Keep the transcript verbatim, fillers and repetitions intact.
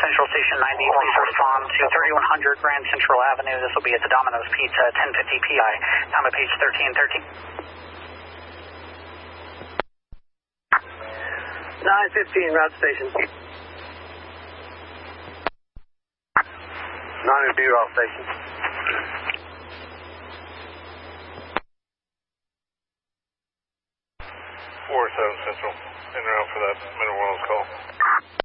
Central Station ninety, please respond to thirty-one hundred Grand Central Avenue. This will be at the Domino's Pizza, ten fifty P I. Time of page thirteen thirteen. nine fifteen, route station. nine fifty, route station. four seven Central, in route for that Mineral Wells call.